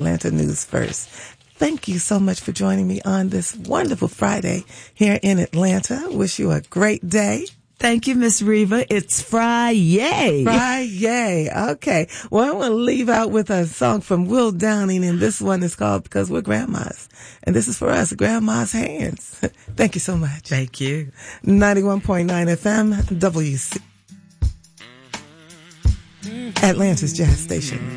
Atlanta News First. Thank you so much for joining me on this wonderful Friday here in Atlanta. Wish you a great day. Thank you, Miss Reva. It's Friday. Friday. Okay. Well, I want to leave out with a song from Will Downing, and this one is called Because We're Grandmas. And this is for us, Grandma's Hands. Thank you so much. Thank you. 91.9 FM, WC. Atlanta's Jazz Station.